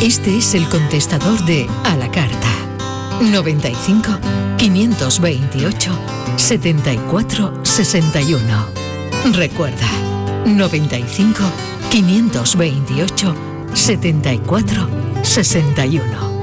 Este es el contestador de A la Carta. 95 528 74 61. Recuerda, 95 528 74 61.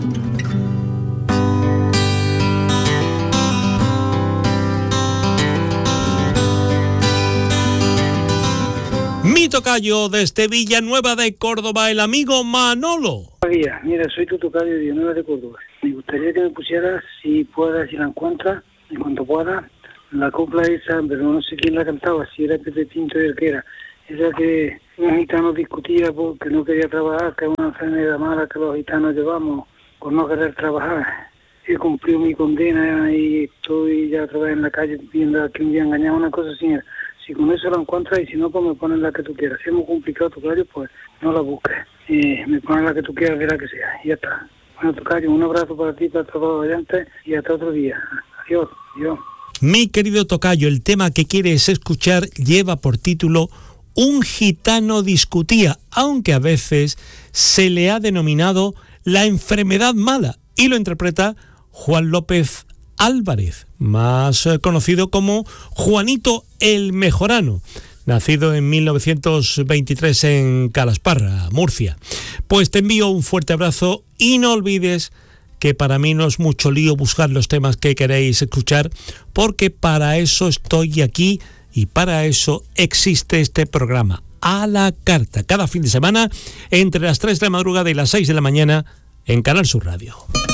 Mi tocayo desde Villanueva de Córdoba, el amigo Manolo. Buenos días, mira, soy tu tocayo de Villanueva de Córdoba. Me gustaría que me pusieras, si puedas, si la encuentras, en cuanto pueda, la copla esa, pero no sé quién la cantaba, si era Pepe Pinto y el que era. Esa que un gitano discutía porque no quería trabajar, que es una enfermedad mala que los gitanos llevamos por no querer trabajar. He cumplido mi condena y estoy ya otra vez en la calle viendo a que un día engañaba, una cosa así. Si con eso la encuentras y si no, pues me pones la que tú quieras. Si hemos complicado tu tocayo, pues no la busques. Me pones la que tú quieras, verá que sea. Y ya está. Bueno, tocayo, un abrazo para ti, para todos los oyentes y hasta otro día. Adiós, adiós. Mi querido tocayo, el tema que quieres escuchar lleva por título Un gitano discutía, aunque a veces se le ha denominado la enfermedad mala, y lo interpreta Juan López Álvarez, más conocido como Juanito el Mejorano, nacido en 1923 en Calasparra, Murcia. Pues te envío un fuerte abrazo y no olvides que para mí no es mucho lío buscar los temas que queréis escuchar, porque para eso estoy aquí y para eso existe este programa, A la Carta, cada fin de semana entre las 3 de la madrugada y las 6 de la mañana en Canal Sur Radio.